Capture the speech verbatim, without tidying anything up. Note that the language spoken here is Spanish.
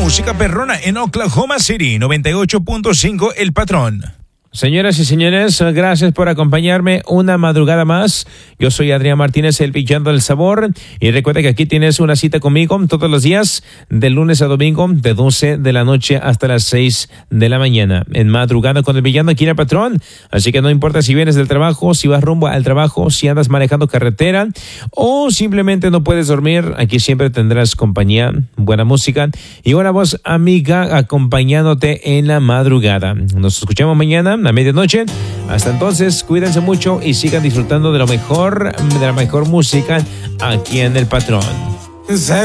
música perrona en Oklahoma City, noventa y ocho punto cinco El Patrón. Señoras y señores, gracias por acompañarme una madrugada más. Yo soy Adrián Martínez, el Pillando el Sabor. Y recuerda que aquí tienes una cita conmigo todos los días, de lunes a domingo, de doce de la noche hasta las seis de la mañana. En madrugada con el Pillando aquí en El Patrón. Así que no importa si vienes del trabajo, si vas rumbo al trabajo, si andas manejando carretera o simplemente no puedes dormir, aquí siempre tendrás compañía, buena música y buena voz amiga acompañándote en la madrugada. Nos escuchamos mañana a medianoche. Hasta entonces, cuídense mucho y sigan disfrutando de lo mejor, de la mejor música aquí en El Patrón.